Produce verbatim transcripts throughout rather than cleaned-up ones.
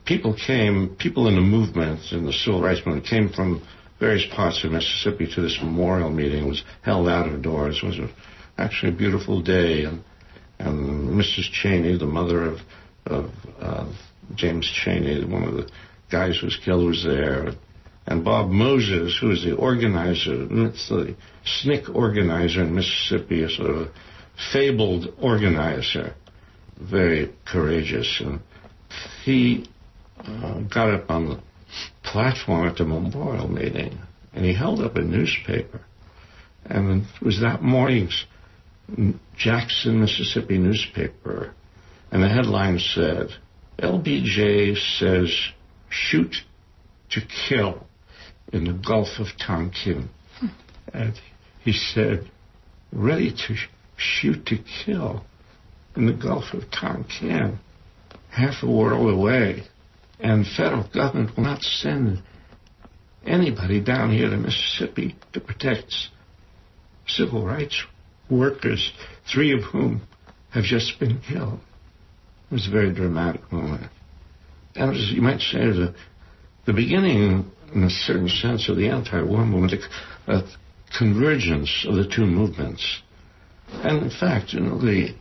people came, people in the movement, in the civil rights movement, came from various parts of Mississippi to this memorial meeting. It was held out of doors. It was a, actually a beautiful day. And, and Missus Cheney, the mother of, of uh, James Cheney, one of the guys who was killed, was there. And Bob Moses, who was the organizer, it's the S N C C organizer in Mississippi, a sort of a fabled organizer, very courageous. And he uh, got up on the platform at the memorial meeting, and he held up a newspaper. And it was that morning's Jackson, Mississippi newspaper. And the headline said, L B J says, shoot to kill in the Gulf of Tonkin. And he said, ready to sh- shoot to kill in the Gulf of Tonkin, half a world away. And federal government will not send anybody down here to Mississippi to protect civil rights workers, three of whom have just been killed. It was a very dramatic moment. And as you might say, the, the beginning, in a certain sense, of the anti-war movement, a convergence of the two movements. And in fact, you know, the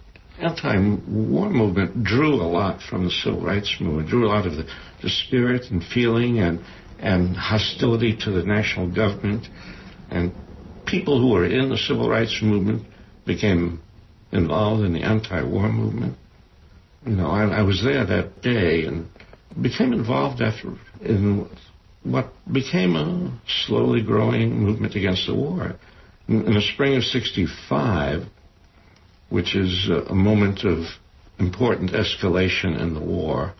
anti-war movement drew a lot from the civil rights movement, drew a lot of the, the spirit and feeling and, and hostility to the national government. And people who were in the civil rights movement became involved in the anti-war movement. You know, I, I was there that day and became involved after in what became a slowly growing movement against the war. In, in the spring of sixty-five, which is a, a moment of important escalation in the war,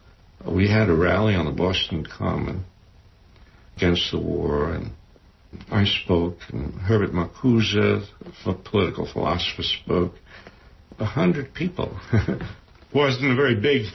we had a rally on the Boston Common against the war, and I spoke, and Herbert Marcuse, a political philosopher, spoke. A hundred people. Wasn't a very big,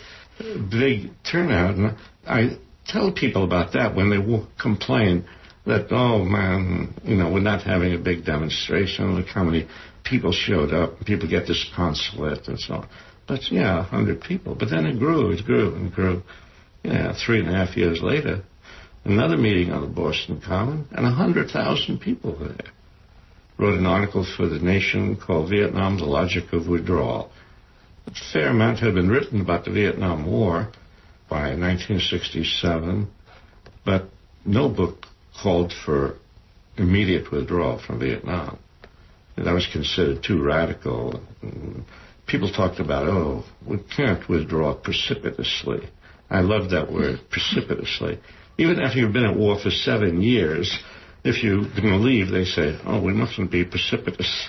big turnout. And I tell people about that when they w- complain that, oh man, you know, we're not having a big demonstration. Look how many people showed up. People get disconsolate and so on. But yeah, a hundred people. But then it grew, it grew and grew. Yeah, three and a half years later, another meeting on the Boston Common, and a hundred thousand people were there. Wrote an article for The Nation called Vietnam, The Logic of Withdrawal. A fair amount had been written about the Vietnam War by nineteen sixty-seven, but no book called for immediate withdrawal from Vietnam. That was considered too radical. People talked about, oh, we can't withdraw precipitously. I love that word, precipitously. Even after you've been at war for seven years, if you're going to leave, they say, oh, we mustn't be precipitous.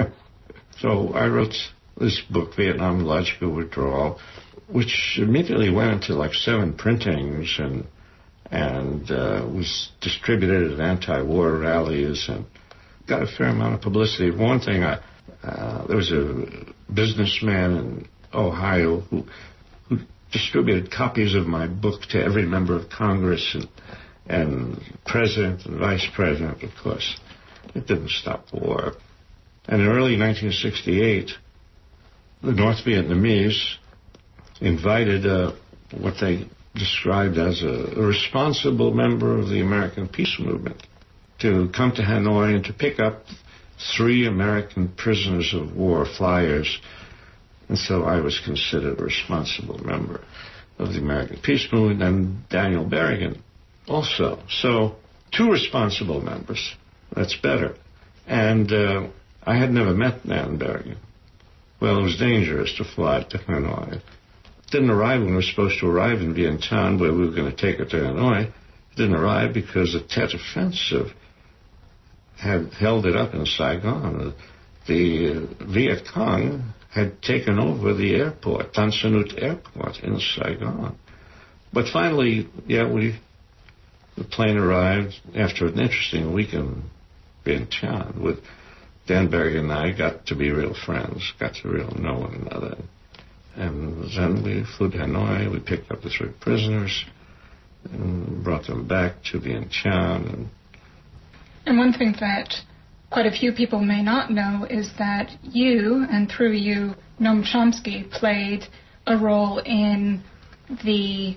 So I wrote this book, Vietnam, Logic of Withdrawal, which immediately went into like seven printings and and uh, was distributed at anti-war rallies and got a fair amount of publicity. One thing, I, uh, there was a businessman in Ohio who, who distributed copies of my book to every member of Congress and, and president and vice president, of course. It didn't stop the war. And in early nineteen sixty-eight, the North Vietnamese invited uh, what they described as a, a responsible member of the American peace movement to come to Hanoi and to pick up three American prisoners of war flyers. And so I was considered a responsible member of the American peace movement, and Daniel Berrigan also. So two responsible members. That's better. And uh, I had never met Dan Berrigan. Well, it was dangerous to fly to Hanoi. It didn't arrive when we were supposed to arrive in Vientiane, where we were going to take it to Hanoi. It didn't arrive because the Tet Offensive had held it up in Saigon. The Viet Cong had taken over the airport, Tan Son Nhut Airport in Saigon. But finally, yeah, we the plane arrived after an interesting week in Vientiane. With Dan Berrigan and I got to be real friends, got to really know one another. And then we flew to Hanoi, we picked up the three prisoners, and brought them back to Vientiane. And, and one thing that quite a few people may not know is that you, and through you, Noam Chomsky, played a role in the